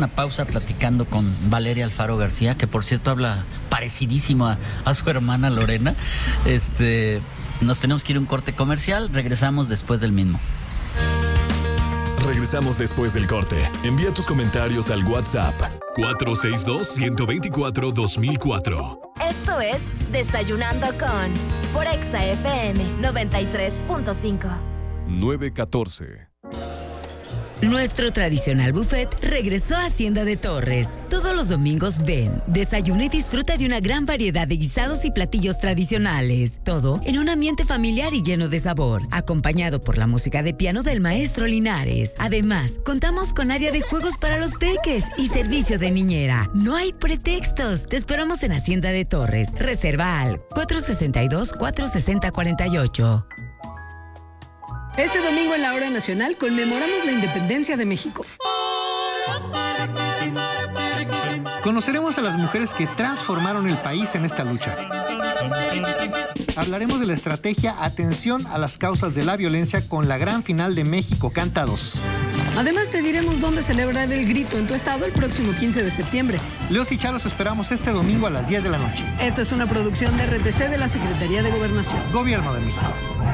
una pausa platicando con Valeria Alfaro García, que por cierto habla parecidísimo a su hermana Lorena. Nos tenemos que ir a un corte comercial, regresamos después del mismo. Regresamos después del corte. Envía tus comentarios al WhatsApp 462-124-2004. Esto es Desayunando con por Exa FM 93.5. 914. Nuestro tradicional buffet regresó a Hacienda de Torres. Todos los domingos ven, desayuna y disfruta de una gran variedad de guisados y platillos tradicionales. Todo en un ambiente familiar y lleno de sabor, acompañado por la música de piano del maestro Linares. Además, contamos con área de juegos para los peques y servicio de niñera. No hay pretextos. Te esperamos en Hacienda de Torres. Reserva al 462-460-48. Este domingo en la Hora Nacional conmemoramos la independencia de México. Conoceremos a las mujeres que transformaron el país en esta lucha. Hablaremos de la estrategia Atención a las causas de la violencia con la gran final de México Canta 2. Además te diremos dónde celebrar el grito en tu estado el próximo 15 de septiembre. Leos y Charos esperamos este domingo a las 10 de la noche. Esta es una producción de RTC de la Secretaría de Gobernación. Gobierno de México.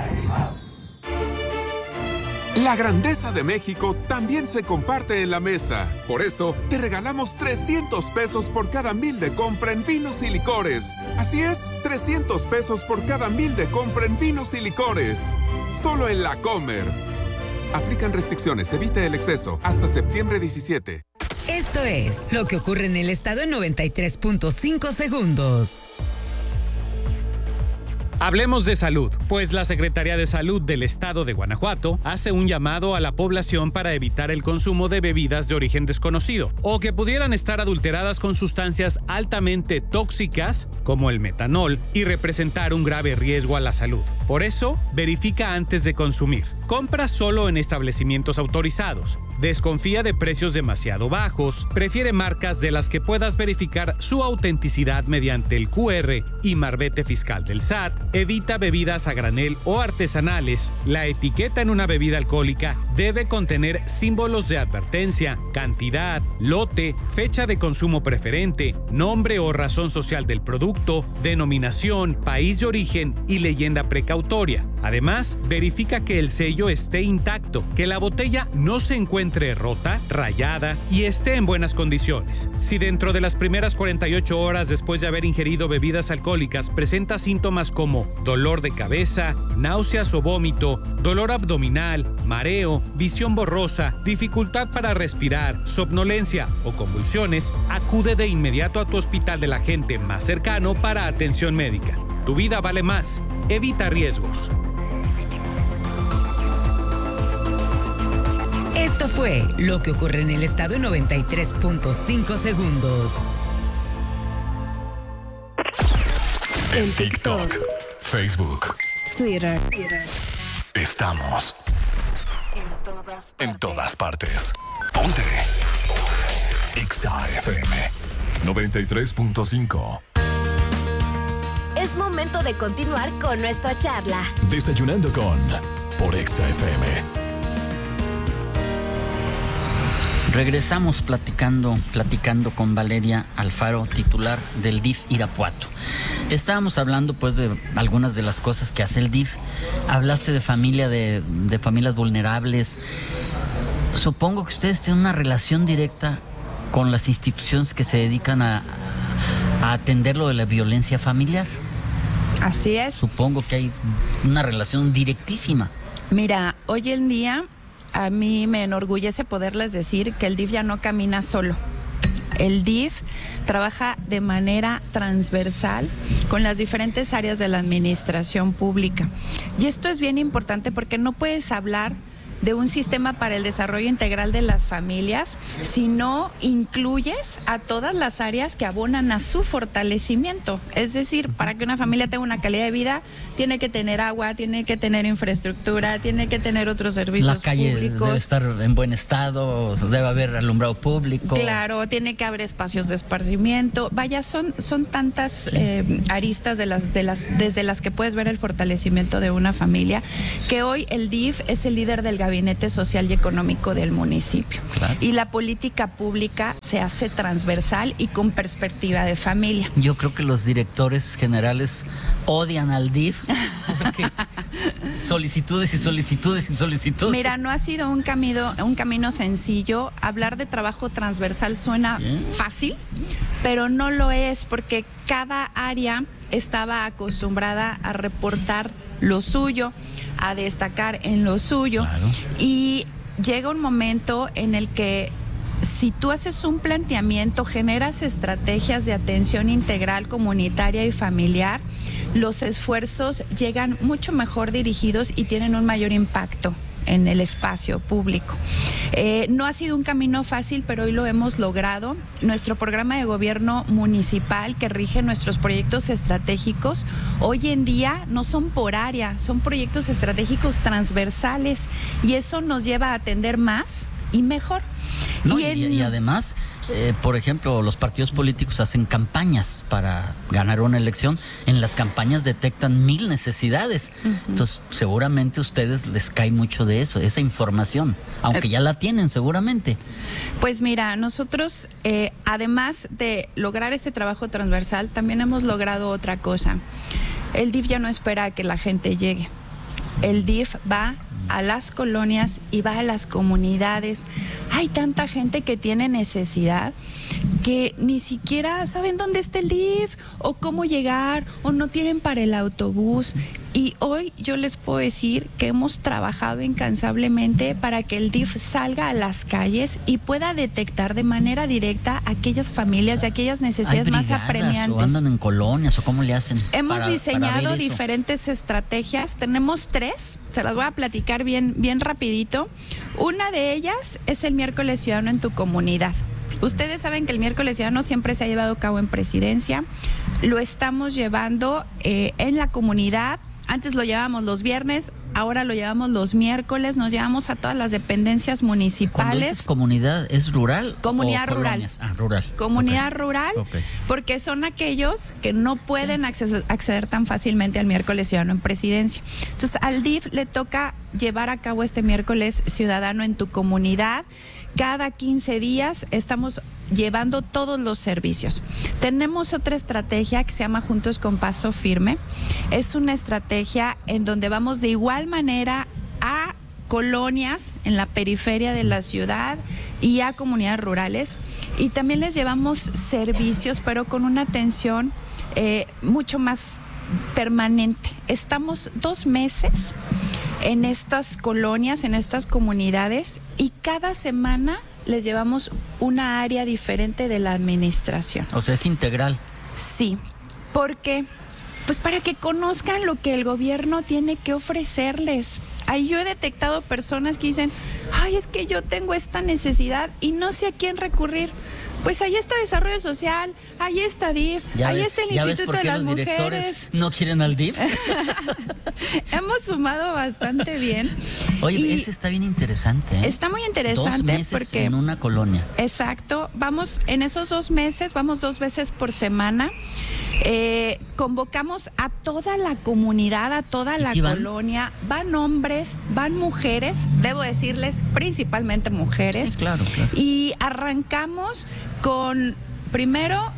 La grandeza de México también se comparte en la mesa. Por eso, te regalamos 300 pesos por cada 1,000 de compra en vinos y licores. Así es, 300 pesos por cada 1,000 de compra en vinos y licores. Solo en La Comer. Aplican restricciones, evita el exceso. Hasta septiembre 17. Esto es lo que ocurre en el estado en 93.5 segundos. Hablemos de salud, pues la Secretaría de Salud del Estado de Guanajuato hace un llamado a la población para evitar el consumo de bebidas de origen desconocido o que pudieran estar adulteradas con sustancias altamente tóxicas como el metanol y representar un grave riesgo a la salud. Por eso, verifica antes de consumir. Compra solo en establecimientos autorizados. Desconfía de precios demasiado bajos. Prefiere marcas de las que puedas verificar su autenticidad mediante el QR y marbete fiscal del SAT. Evita bebidas a granel o artesanales. La etiqueta en una bebida alcohólica debe contener símbolos de advertencia, cantidad, lote, fecha de consumo preferente, nombre o razón social del producto, denominación, país de origen y leyenda precautoria. Además, verifica que el sello esté intacto, que la botella no se encuentre rota, rayada y esté en buenas condiciones. Si dentro de las primeras 48 horas después de haber ingerido bebidas alcohólicas presenta síntomas como dolor de cabeza, náuseas o vómito, dolor abdominal, mareo, visión borrosa, dificultad para respirar, somnolencia o convulsiones, acude de inmediato a tu hospital de la gente más cercano para atención médica. Tu vida vale más. Evita riesgos. Esto fue lo que ocurre en el estado en 93.5 segundos. En TikTok, Facebook, Twitter. estamos en todas partes. Ponte Exa FM 93.5. Es momento de continuar con nuestra charla. Desayunando con por Exa FM. Regresamos platicando con Valeria Alfaro, titular del DIF Irapuato. Estábamos hablando pues de algunas de las cosas que hace el DIF. Hablaste de familias vulnerables. Supongo que ustedes tienen una relación directa con las instituciones que se dedican a atender lo de la violencia familiar. Así es. Supongo que hay una relación directísima. Mira, hoy en día a mí me enorgullece poderles decir que el DIF ya no camina solo. El DIF trabaja de manera transversal con las diferentes áreas de la administración pública. Y esto es bien importante porque no puedes hablar de un sistema para el desarrollo integral de las familias si no incluyes a todas las áreas que abonan a su fortalecimiento. Es decir, para que una familia tenga una calidad de vida, tiene que tener agua, tiene que tener infraestructura, tiene que tener otros servicios la calle públicos. Debe estar en buen estado, debe haber alumbrado público. Claro, tiene que haber espacios de esparcimiento. Vaya, son tantas aristas desde las que puedes ver el fortalecimiento de una familia, que hoy el DIF es el líder del gabinete Gabinete Social y Económico del municipio. Claro. Y la política pública se hace transversal y con perspectiva de familia. Yo creo que los directores generales odian al DIF porque solicitudes y solicitudes y solicitudes. Mira, no ha sido un camino sencillo. Hablar de trabajo transversal suena fácil, pero no lo es, porque cada área estaba acostumbrada a reportar lo suyo, a destacar en lo suyo. Claro. Y llega un momento en el que si tú haces un planteamiento, generas estrategias de atención integral, comunitaria y familiar, los esfuerzos llegan mucho mejor dirigidos y tienen un mayor impacto en el espacio público. No ha sido un camino fácil, pero hoy lo hemos logrado. Nuestro programa de gobierno municipal que rige nuestros proyectos estratégicos, hoy en día no son por área, son proyectos estratégicos transversales, y eso nos lleva a atender más y mejor. No, y además, por ejemplo, los partidos políticos hacen campañas para ganar una elección. En las campañas detectan 1000 necesidades. Entonces, seguramente a ustedes les cae mucho de eso, esa información, aunque ya la tienen seguramente. Pues mira, nosotros, además de lograr este trabajo transversal, también hemos logrado otra cosa. El DIF ya no espera a que la gente llegue. El DIF va a las colonias y va a las comunidades. Hay tanta gente que tiene necesidad que ni siquiera saben dónde está el DIF o cómo llegar, o no tienen para el autobús. Y hoy yo les puedo decir que hemos trabajado incansablemente para que el DIF salga a las calles y pueda detectar de manera directa aquellas familias de aquellas necesidades más apremiantes. ¿O andan en colonias o cómo le hacen? Hemos diseñado diferentes estrategias. Tenemos 3, se las voy a platicar bien rapidito. Una de ellas es el miércoles ciudadano en tu comunidad. Ustedes saben que el miércoles ciudadano siempre se ha llevado a cabo en Presidencia. Lo estamos llevando en la comunidad. Antes lo llevábamos los viernes, ahora lo llevamos los miércoles, nos llevamos a todas las dependencias municipales. Cuando dices comunidad, ¿es rural? Comunidad rural. Rural. Comunidad rural, porque son aquellos que no pueden acceder tan fácilmente al miércoles ciudadano en Presidencia. Entonces, al DIF le toca llevar a cabo este miércoles ciudadano en tu comunidad. Cada 15 días estamos llevando todos los servicios. Tenemos otra estrategia que se llama Juntos con Paso Firme. Es una estrategia en donde vamos de igual manera a colonias en la periferia de la ciudad y a comunidades rurales, y también les llevamos servicios, pero con una atención mucho más permanente. Estamos 2 meses en estas colonias, en estas comunidades, y cada semana les llevamos una área diferente de la administración. O sea, es integral. Sí, porque pues para que conozcan lo que el gobierno tiene que ofrecerles. Ahí yo he detectado personas que dicen, ay, es que yo tengo esta necesidad y no sé a quién recurrir. Pues ahí está Desarrollo Social, ahí está DIF, ahí está el Instituto de las Mujeres. ¿No quieren al DIF? Hemos sumado bastante bien. Oye, ese está bien interesante, ¿eh? Está muy interesante. 2 meses porque en una colonia. Exacto. Vamos, en esos 2 meses, vamos 2 veces por semana. Convocamos a toda la comunidad, a toda la colonia. Van hombres, van mujeres, debo decirles, principalmente mujeres. Sí, claro. Y arrancamos con, primero,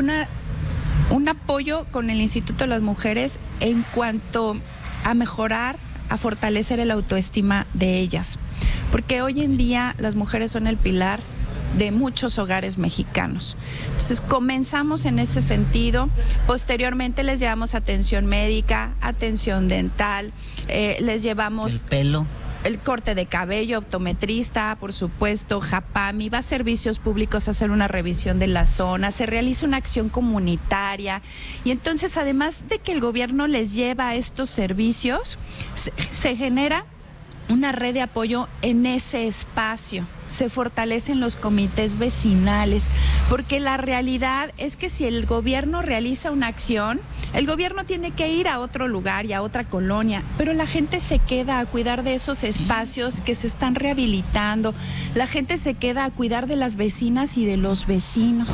un apoyo con el Instituto de las Mujeres en cuanto a mejorar, a fortalecer el autoestima de ellas. Porque hoy en día las mujeres son el pilar de muchos hogares mexicanos. Entonces comenzamos en ese sentido. Posteriormente les llevamos atención médica, atención dental, les llevamos... El pelo. El corte de cabello, optometrista, por supuesto, Japami, va a servicios públicos a hacer una revisión de la zona, se realiza una acción comunitaria, y entonces, además de que el gobierno les lleva estos servicios, se genera una red de apoyo en ese espacio. Se fortalecen los comités vecinales, porque la realidad es que si el gobierno realiza una acción, el gobierno tiene que ir a otro lugar y a otra colonia, pero la gente se queda a cuidar de esos espacios que se están rehabilitando, la gente se queda a cuidar de las vecinas y de los vecinos.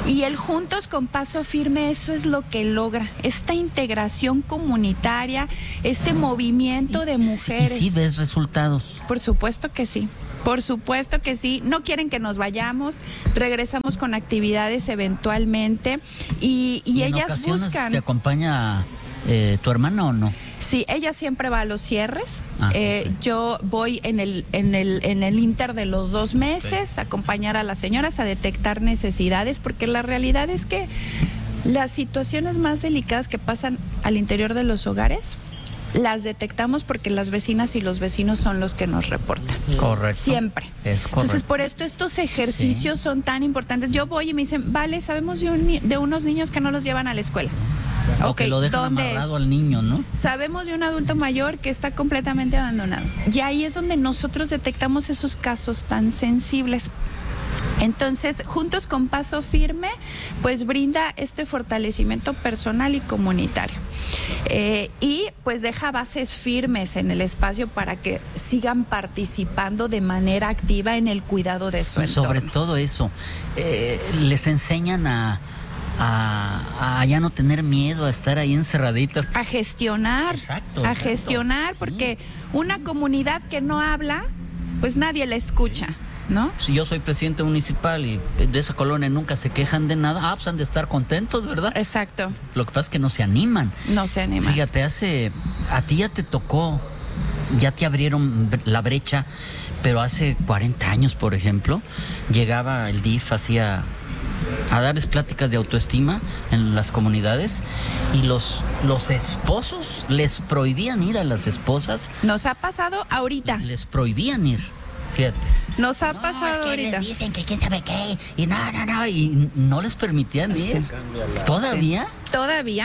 Y el Juntos con Paso Firme, eso es lo que logra, esta integración comunitaria, este movimiento de mujeres. ¿Y sí ves resultados? Por supuesto que sí. Por supuesto que sí, no quieren que nos vayamos, regresamos con actividades eventualmente y ellas buscan. ¿Te acompaña tu hermana o no? Sí, ella siempre va a los cierres. Yo voy en el inter de los 2 meses a acompañar a las señoras a detectar necesidades, porque la realidad es que las situaciones más delicadas que pasan al interior de los hogares las detectamos porque las vecinas y los vecinos son los que nos reportan. Correcto. Siempre. Es correcto. Entonces, por esto estos ejercicios son tan importantes. Yo voy y me dicen, vale, sabemos de unos niños que no los llevan a la escuela. O que lo dejan amarrado al niño, ¿no? Sabemos de un adulto mayor que está completamente abandonado. Y ahí es donde nosotros detectamos esos casos tan sensibles. Entonces, Juntos con Paso Firme, pues brinda este fortalecimiento personal y comunitario. Y pues deja bases firmes en el espacio para que sigan participando de manera activa en el cuidado de su entorno. Sobre todo eso, les enseñan a ya no tener miedo, a estar ahí encerraditas. A gestionar. Exacto. A gestionar, porque una comunidad que no habla, pues nadie la escucha, ¿no? Si yo soy presidente municipal y de esa colonia nunca se quejan de nada, pues han de estar contentos, ¿verdad? Exacto. Lo que pasa es que no se animan. No se animan. Fíjate, a ti ya te tocó, ya te abrieron la brecha, pero hace 40 años, por ejemplo, llegaba el DIF, hacía a darles pláticas de autoestima en las comunidades y los esposos les prohibían ir a las esposas. Nos ha pasado ahorita. Les prohibían ir, fíjate. Nos ha pasado es que ahorita. les dicen que quién sabe qué y y no les permitían ir. ¿Todavía? Sí, todavía.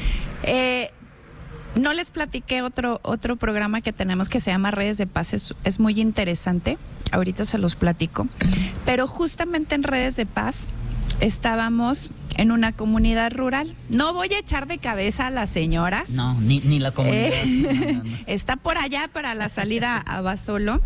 No les platiqué otro programa que tenemos que se llama Redes de Paz, es muy interesante, ahorita se los platico, pero justamente en Redes de Paz estábamos en una comunidad rural. No voy a echar de cabeza a las señoras. No, ni la comunidad. No. Está por allá para la salida a Basolo.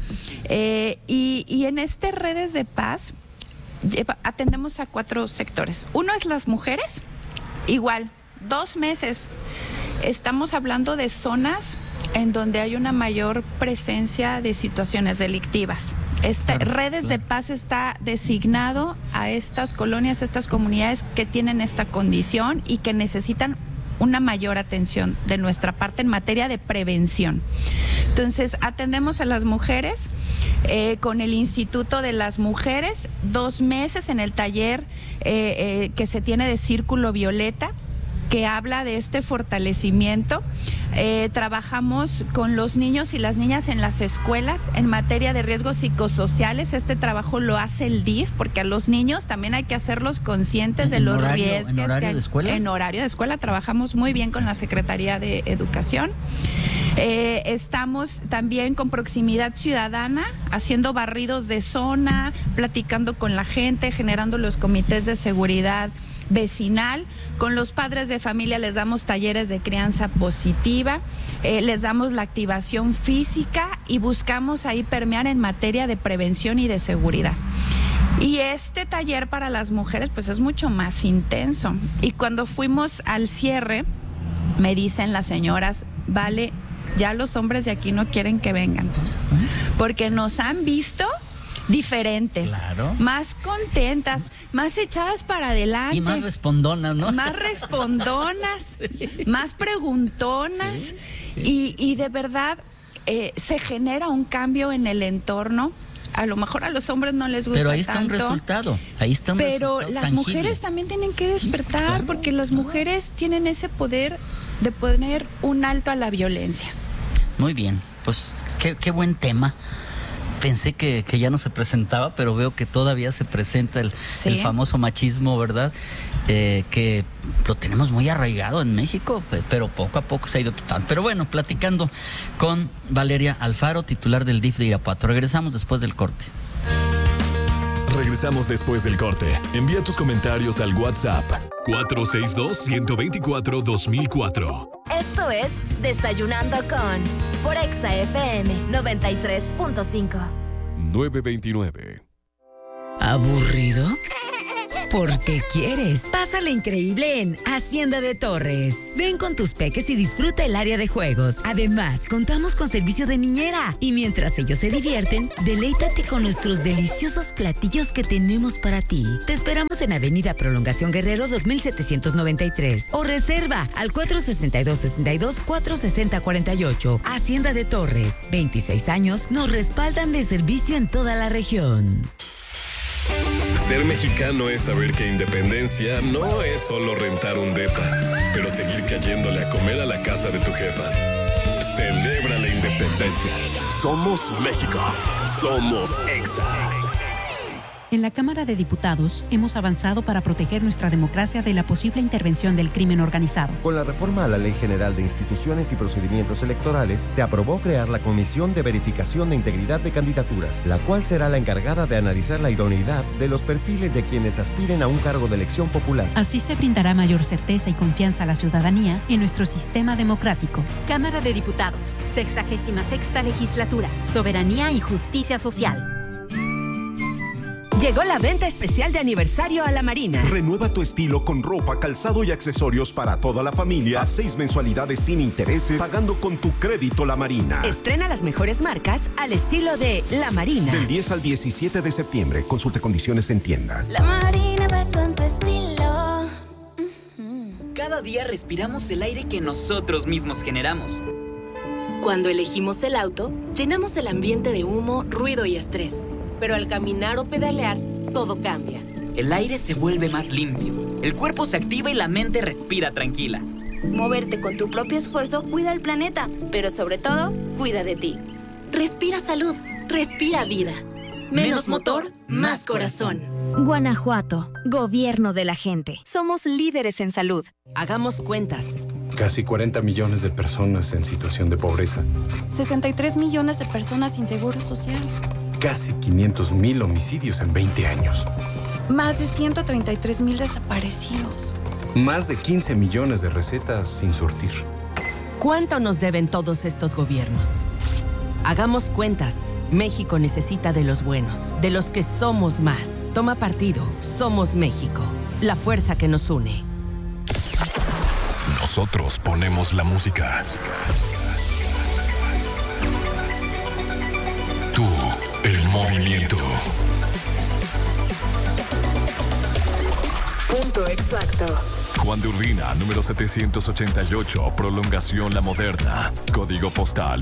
Y en este Redes de Paz atendemos a 4 sectores. Uno es las mujeres, igual, 2 meses. Estamos hablando de zonas en donde hay una mayor presencia de situaciones delictivas. Redes de Paz está designado a estas colonias, a estas comunidades que tienen esta condición y que necesitan una mayor atención de nuestra parte en materia de prevención. Entonces, atendemos a las mujeres con el Instituto de las Mujeres, 2 meses en el taller que se tiene de Círculo Violeta, que habla de este fortalecimiento. Trabajamos con los niños y las niñas en las escuelas en materia de riesgos psicosociales. Este trabajo lo hace el DIF, porque a los niños también hay que hacerlos conscientes de los riesgos. ¿En horario de escuela? En horario de escuela trabajamos muy bien con la Secretaría de Educación. Estamos también con proximidad ciudadana, haciendo barridos de zona, platicando con la gente, generando los comités de seguridad vecinal. Con los padres de familia les damos talleres de crianza positiva, les damos la activación física y buscamos ahí permear en materia de prevención y de seguridad. Y este taller para las mujeres pues es mucho más intenso. Y cuando fuimos al cierre, me dicen las señoras, vale, ya los hombres de aquí no quieren que vengan, porque nos han visto diferentes, claro, más contentas, más echadas para adelante. Y más respondonas, ¿no? Más respondonas, sí, más preguntonas. Sí. Y de verdad se genera un cambio en el entorno. A lo mejor a los hombres no les gusta tanto. Pero ahí está un resultado, Pero las tangible. Mujeres también tienen que despertar, sí, claro, porque las mujeres tienen ese poder de poner un alto a la violencia. Muy bien, pues qué buen tema. Pensé que ya no se presentaba, pero veo que todavía se presenta el famoso machismo, ¿verdad? Que lo tenemos muy arraigado en México, pero poco a poco se ha ido quitando. Pero bueno, platicando con Valeria Alfaro, titular del DIF de Irapuato. Regresamos después del corte. Regresamos después del corte. Envía tus comentarios al WhatsApp 462-124-2004. Esto es Desayunando con por Exa FM 93.5. 929. ¿Aburrido? Porque quieres. Pásale increíble en Hacienda de Torres. Ven con tus peques y disfruta el área de juegos. Además, contamos con servicio de niñera. Y mientras ellos se divierten, deleítate con nuestros deliciosos platillos que tenemos para ti. Te esperamos en Avenida Prolongación Guerrero 2793 o reserva al 462-62-460-48. Hacienda de Torres. 26 años nos respaldan de servicio en toda la región. Ser mexicano es saber que independencia no es solo rentar un depa, pero seguir cayéndole a comer a la casa de tu jefa. Celebra la independencia. Somos México. Somos Exa. En la Cámara de Diputados hemos avanzado para proteger nuestra democracia de la posible intervención del crimen organizado. Con la reforma a la Ley General de Instituciones y Procedimientos Electorales, se aprobó crear la Comisión de Verificación de Integridad de Candidaturas, la cual será la encargada de analizar la idoneidad de los perfiles de quienes aspiren a un cargo de elección popular. Así se brindará mayor certeza y confianza a la ciudadanía en nuestro sistema democrático. Cámara de Diputados, 66ª Legislatura, Soberanía y Justicia Social. Llegó la venta especial de aniversario a La Marina. Renueva tu estilo con ropa, calzado y accesorios para toda la familia a 6 mensualidades sin intereses, pagando con tu crédito La Marina. Estrena las mejores marcas al estilo de La Marina. Del 10 al 17 de septiembre. Consulte condiciones en tienda. La Marina va con tu estilo. Cada día respiramos el aire que nosotros mismos generamos. Cuando elegimos el auto, llenamos el ambiente de humo, ruido y estrés. Pero al caminar o pedalear, todo cambia. El aire se vuelve más limpio, el cuerpo se activa y la mente respira tranquila. Moverte con tu propio esfuerzo cuida al planeta, pero sobre todo, cuida de ti. Respira salud, respira vida. Menos motor, más corazón. Guanajuato, gobierno de la gente. Somos líderes en salud. Hagamos cuentas. Casi 40 millones de personas en situación de pobreza. 63 millones de personas sin seguro social. Casi 500,000 homicidios en 20 años. Más de 133,000 desaparecidos. Más de 15 millones de recetas sin surtir. ¿Cuánto nos deben todos estos gobiernos? Hagamos cuentas. México necesita de los buenos, de los que somos más. Toma partido. Somos México. La fuerza que nos une. Nosotros ponemos la música. Tú, el movimiento. Punto exacto. Juan de Urbina, número 788, Prolongación La Moderna. Código postal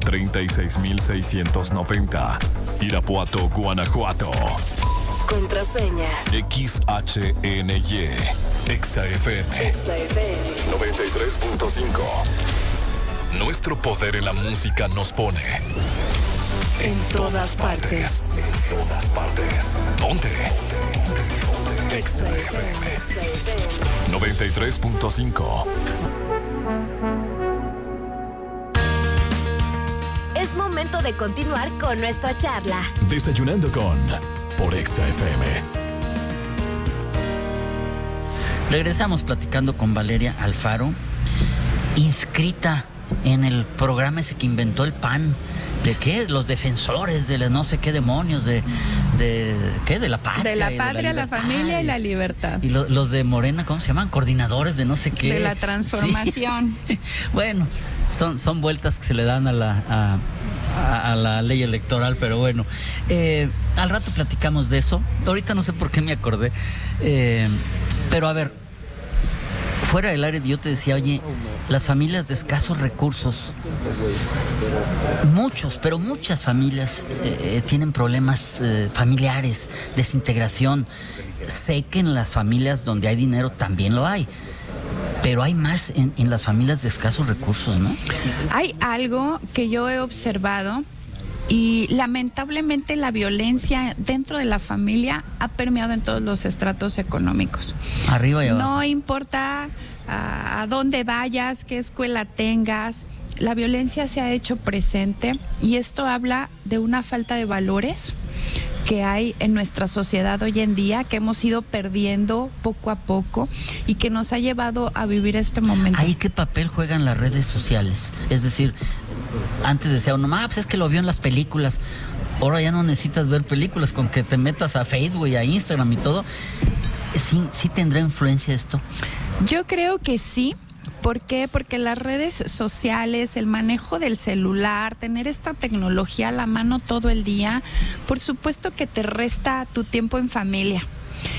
36,690. Irapuato, Guanajuato. Contraseña. XHNY. Exa FM. Exa FM. 93.5. Nuestro poder en la música nos pone en todas partes. En todas partes. Ponte. Exa FM 93.5. Es momento de continuar con nuestra charla. Desayunando con por Exa FM. Regresamos platicando con Valeria Alfaro, inscrita en el programa ese que inventó el PAN. ¿De qué? Los defensores de no sé qué demonios, ¿qué? De la patria. De la patria, la familia y la libertad. Y los de Morena, ¿cómo se llaman? Coordinadores de no sé qué. De la transformación. Sí. Bueno, son vueltas que se le dan a la ley electoral, pero bueno. Al rato platicamos de eso. Ahorita no sé por qué me acordé. Pero a ver, fuera del aire yo te decía, oye, las familias de escasos recursos, muchas familias tienen problemas familiares, desintegración. Sé que en las familias donde hay dinero también lo hay, pero hay más en las familias de escasos recursos, ¿no? Hay algo que yo he observado y lamentablemente la violencia dentro de la familia ha permeado en todos los estratos económicos. Arriba y abajo. No importa a dónde vayas, qué escuela tengas, la violencia se ha hecho presente y esto habla de una falta de valores que hay en nuestra sociedad hoy en día, que hemos ido perdiendo poco a poco y que nos ha llevado a vivir este momento. ¿Ahí qué papel juegan las redes sociales? Es decir, antes decía uno, pues es que lo vio en las películas. Ahora ya no necesitas ver películas, con que te metas a Facebook y a Instagram y todo. ¿Sí tendrá influencia esto? Yo creo que sí. ¿Por qué? Porque las redes sociales, el manejo del celular, tener esta tecnología a la mano todo el día, por supuesto que te resta tu tiempo en familia.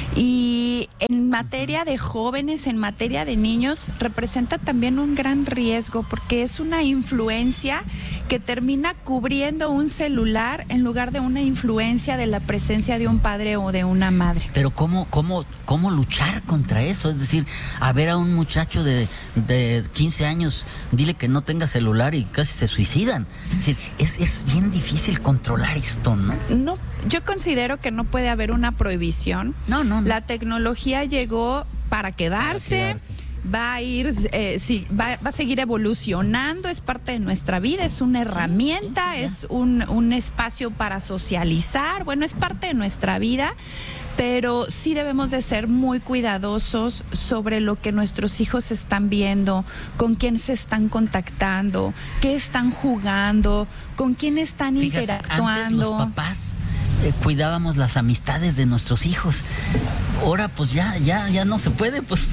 Y en materia de jóvenes, en materia de niños, representa también un gran riesgo porque es una influencia que termina cubriendo un celular en lugar de una influencia de la presencia de un padre o de una madre. Pero ¿cómo luchar contra eso? Es decir, a ver a un muchacho de 15 años, dile que no tenga celular y casi se suicidan. Es decir, es bien difícil controlar esto, ¿no? No, yo considero que no puede haber una prohibición. No. La tecnología llegó para quedarse. Va a ir, va a seguir evolucionando, es parte de nuestra vida, es una herramienta, es un espacio para socializar, bueno, es parte de nuestra vida, pero sí debemos de ser muy cuidadosos sobre lo que nuestros hijos están viendo, con quién se están contactando, qué están jugando, con quién están interactuando. Antes los papás cuidábamos las amistades de nuestros hijos. Ahora pues ya no se puede, pues.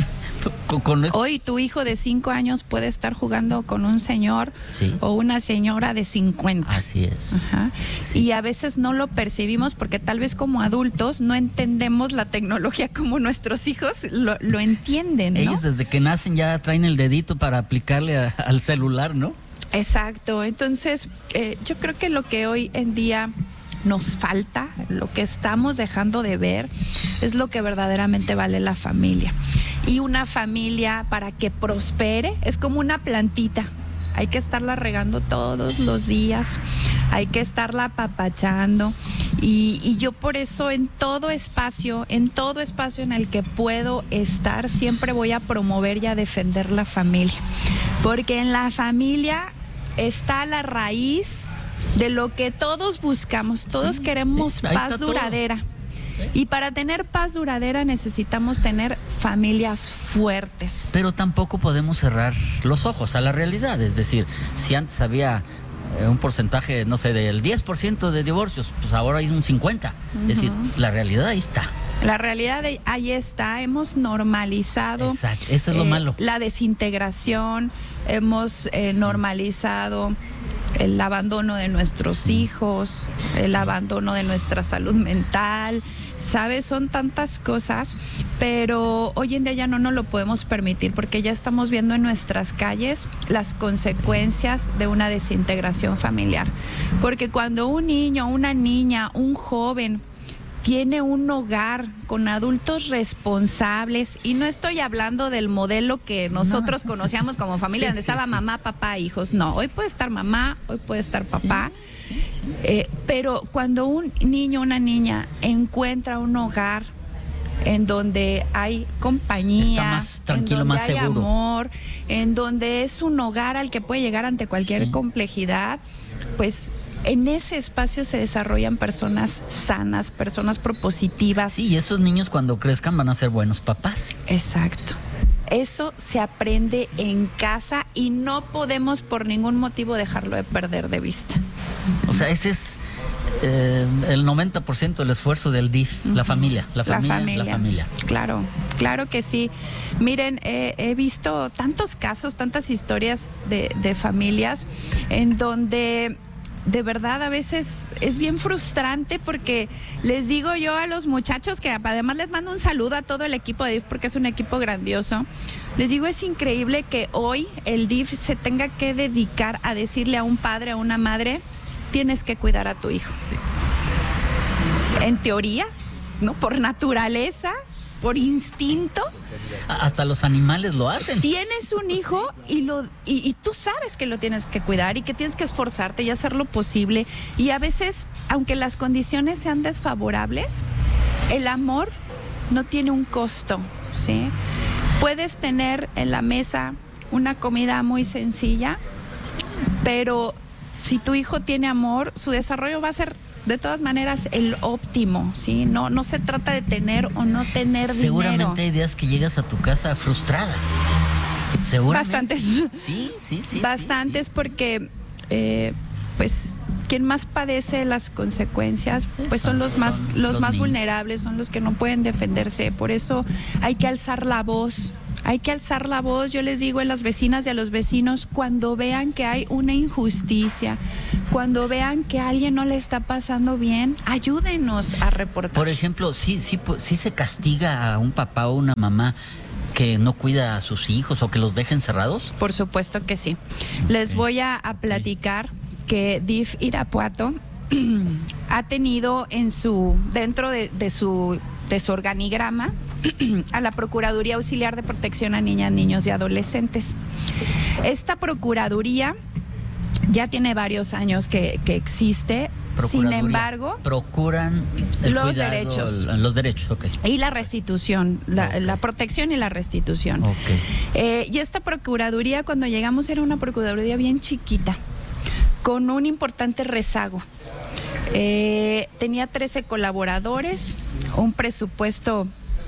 Hoy tu hijo de 5 años puede estar jugando con un señor o una señora de 50. Así es. Ajá. Sí. Y a veces no lo percibimos porque tal vez como adultos no entendemos la tecnología como nuestros hijos lo entienden, ¿no? Ellos desde que nacen ya traen el dedito para aplicarle al celular, ¿no? Exacto. Entonces, yo creo que lo que hoy en día nos falta, lo que estamos dejando de ver, es lo que verdaderamente vale la familia. Y una familia, para que prospere, es como una plantita. Hay que estarla regando todos los días, hay que estarla apapachando. Y yo por eso en todo espacio en el que puedo estar, siempre voy a promover y a defender la familia. Porque en la familia está la raíz de lo que todos buscamos, todos queremos paz duradera. Y para tener paz duradera necesitamos tener familias fuertes. Pero tampoco podemos cerrar los ojos a la realidad. Es decir, si antes había un porcentaje, no sé, del 10% de divorcios, pues ahora hay un 50%. Es decir, la realidad ahí está. La realidad ahí está. Hemos normalizado. Exacto, eso es lo malo. La desintegración, hemos normalizado el abandono de nuestros hijos, el abandono de nuestra salud mental, ¿sabes? Son tantas cosas, pero hoy en día ya no nos lo podemos permitir porque ya estamos viendo en nuestras calles las consecuencias de una desintegración familiar. Porque cuando un niño, una niña, un joven tiene un hogar con adultos responsables, y no estoy hablando del modelo que nosotros conocíamos como familia, donde estaba mamá, papá, hijos. No, hoy puede estar mamá, hoy puede estar papá. Pero cuando un niño, una niña encuentra un hogar en donde hay compañía, está más tranquilo, en donde más hay seguro, amor, en donde es un hogar al que puede llegar ante cualquier complejidad, pues en ese espacio se desarrollan personas sanas, personas propositivas. Sí, y esos niños cuando crezcan van a ser buenos papás. Exacto. Eso se aprende en casa y no podemos por ningún motivo dejarlo de perder de vista. O sea, ese es el 90% del esfuerzo del DIF, la familia. Claro que sí. Miren, he visto tantos casos, tantas historias de familias en donde de verdad a veces es bien frustrante, porque les digo yo a los muchachos, que además les mando un saludo a todo el equipo de DIF porque es un equipo grandioso, les digo, es increíble que hoy el DIF se tenga que dedicar a decirle a un padre, a una madre, tienes que cuidar a tu hijo. Sí. En teoría, ¿no? Por naturaleza, por instinto. Hasta los animales lo hacen. Tienes un hijo y tú sabes que lo tienes que cuidar y que tienes que esforzarte y hacer lo posible. Y a veces, aunque las condiciones sean desfavorables, el amor no tiene un costo, ¿sí? Puedes tener en la mesa una comida muy sencilla, pero si tu hijo tiene amor, su desarrollo va a ser de todas maneras el óptimo, ¿sí? No se trata de tener o no tener dinero. Seguramente hay días que llegas a tu casa frustrada. Seguramente. Bastantes. Sí. Bastantes, porque pues quien más padece las consecuencias, pues son los más vulnerables, son los que no pueden defenderse. Por eso hay que alzar la voz. Hay que alzar la voz, yo les digo a las vecinas y a los vecinos, cuando vean que hay una injusticia, cuando vean que a alguien no le está pasando bien, ayúdenos a reportar. Por ejemplo, sí se castiga a un papá o una mamá que no cuida a sus hijos o que los deja encerrados. Por supuesto que sí. Les voy a platicar que DIF Irapuato ha tenido dentro de su organigrama a la Procuraduría Auxiliar de Protección a Niñas, Niños y Adolescentes. Esta Procuraduría ya tiene varios años que existe. Sin embargo, procuran los derechos. Los derechos, ok. Y la restitución, la protección y la restitución. Okay. Y esta Procuraduría, cuando llegamos, era una Procuraduría bien chiquita, con un importante rezago. Tenía 13 colaboradores, un presupuesto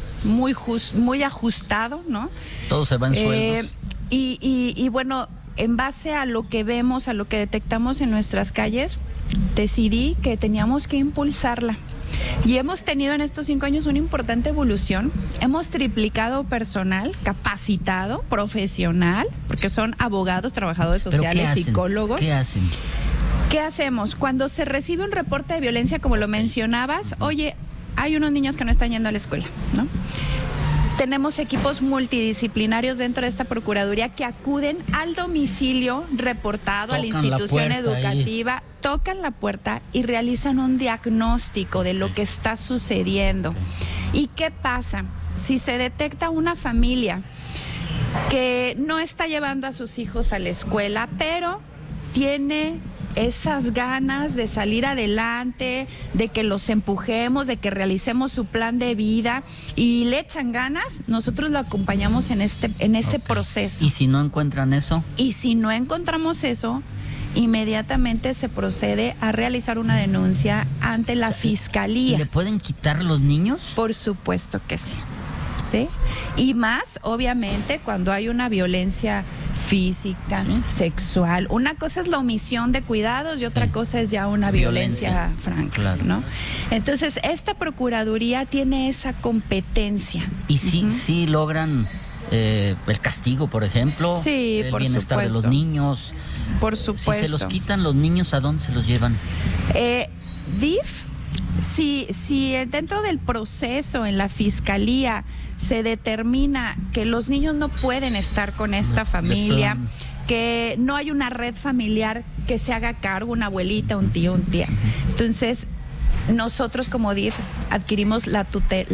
muy ajustado, ¿no? Todo se va en sueldos. Y bueno, en base a lo que vemos, a lo que detectamos en nuestras calles, decidí que teníamos que impulsarla. Y hemos tenido en estos 5 años una importante evolución. Hemos triplicado personal capacitado, profesional, porque son abogados, trabajadores sociales, psicólogos. ¿Qué hacen? ¿Qué hacemos? Cuando se recibe un reporte de violencia, como lo mencionabas, oye, hay unos niños que no están yendo a la escuela, ¿no? Tenemos equipos multidisciplinarios dentro de esta Procuraduría que acuden al domicilio reportado, a la institución educativa, tocan la puerta y realizan un diagnóstico de lo que está sucediendo. ¿Y qué pasa? Si se detecta una familia que no está llevando a sus hijos a la escuela, pero tiene esas ganas de salir adelante, de que los empujemos, de que realicemos su plan de vida y le echan ganas, nosotros lo acompañamos en ese proceso. ¿Y si no encuentran eso? Y si no encontramos eso, inmediatamente se procede a realizar una denuncia ante la Fiscalía. ¿Y le pueden quitar los niños? Por supuesto que sí. ¿Sí? Y más, obviamente, cuando hay una violencia física, sexual. Una cosa es la omisión de cuidados y otra cosa es ya una violencia franca, claro, ¿no? Entonces, esta Procuraduría tiene esa competencia. ¿Y sí logran el castigo, por ejemplo? Sí, el por bienestar supuesto. de los niños. Por supuesto. Si se los quitan los niños, ¿a dónde se los llevan? DIF, si dentro del proceso en la Fiscalía se determina que los niños no pueden estar con esta familia, que no hay una red familiar que se haga cargo, una abuelita, un tío, un tía. Entonces, nosotros como DIF adquirimos la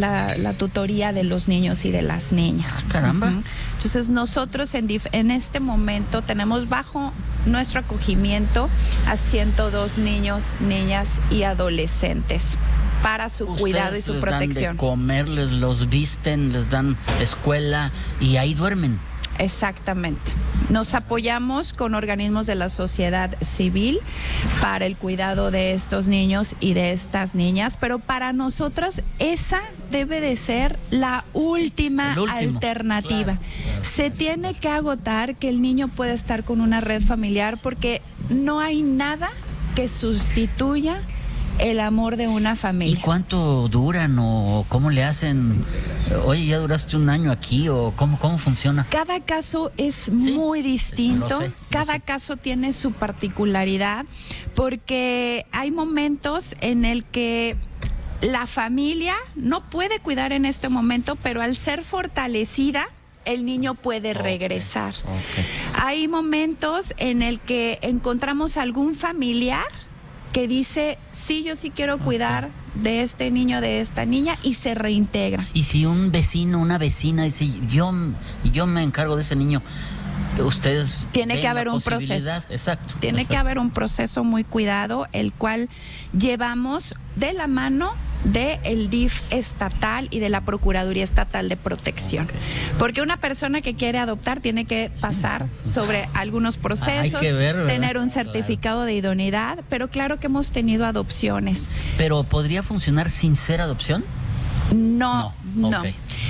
tutoría de los niños y de las niñas. Caramba. Entonces, nosotros en DIF en este momento tenemos bajo nuestro acogimiento a 102 niños, niñas y adolescentes para su cuidado y su protección. Les dan de comer, los visten, les dan escuela y ahí duermen. Exactamente. Nos apoyamos con organismos de la sociedad civil para el cuidado de estos niños y de estas niñas, pero para nosotros esa debe de ser la última alternativa. Claro. Se tiene que agotar que el niño pueda estar con una red familiar porque no hay nada que sustituya el amor de una familia. ¿Y cuánto duran o cómo le hacen? Oye, ¿ya duraste un año aquí o cómo funciona? Cada caso es muy distinto, cada caso tiene su particularidad porque hay momentos en el que la familia no puede cuidar en este momento, pero al ser fortalecida, el niño puede regresar. Hay momentos en el que encontramos algún familiar que dice, sí, yo sí quiero cuidar de este niño, de esta niña, y se reintegra. Y si un vecino, una vecina dice, yo me encargo de ese niño, ustedes tiene que haber un proceso. Exacto. Tiene que haber un proceso muy cuidado, el cual llevamos de la mano del DIF estatal y de la Procuraduría Estatal de Protección. Porque una persona que quiere adoptar tiene que pasar sobre algunos procesos, tener un certificado de idoneidad, pero claro que hemos tenido adopciones. ¿Pero podría funcionar sin ser adopción? No.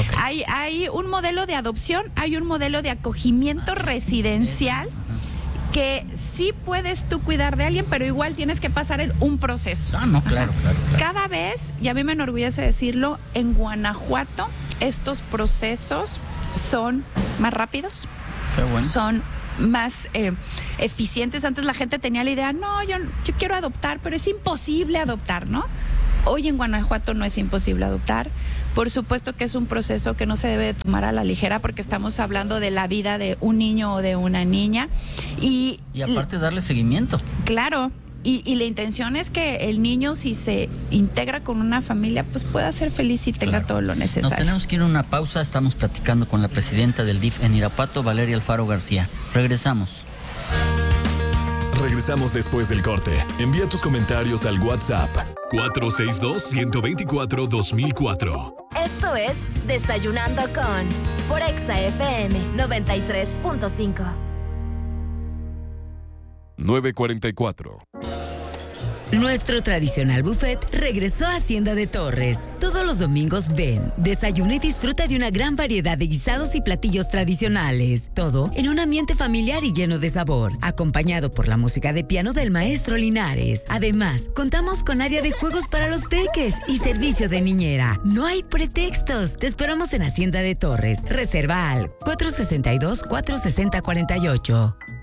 Hay un modelo de adopción, hay un modelo de acogimiento residencial que sí puedes tú cuidar de alguien, pero igual tienes que pasar un proceso. Ah, no, claro. Cada vez, y a mí me enorgullece decirlo, en Guanajuato estos procesos son más rápidos. Qué bueno. Son más eficientes. Antes la gente tenía la idea, no, yo quiero adoptar, pero es imposible adoptar, ¿no? Hoy en Guanajuato no es imposible adoptar. Por supuesto que es un proceso que no se debe de tomar a la ligera porque estamos hablando de la vida de un niño o de una niña. Y aparte darle seguimiento. Claro. Y la intención es que el niño, si se integra con una familia, pues pueda ser feliz y tenga todo lo necesario. Nos tenemos que ir a una pausa. Estamos platicando con la presidenta del DIF en Irapuato, Valeria Alfaro García. Regresamos. Regresamos después del corte. Envía tus comentarios al WhatsApp 462-124-2004. Esto es Desayunando con por Exa FM 93.5. 9:44. Nuestro tradicional buffet regresó a Hacienda de Torres. Todos los domingos ven, desayuna y disfruta de una gran variedad de guisados y platillos tradicionales. Todo en un ambiente familiar y lleno de sabor, acompañado por la música de piano del maestro Linares. Además, contamos con área de juegos para los peques y servicio de niñera. No hay pretextos. Te esperamos en Hacienda de Torres. Reserva al 462-460-48.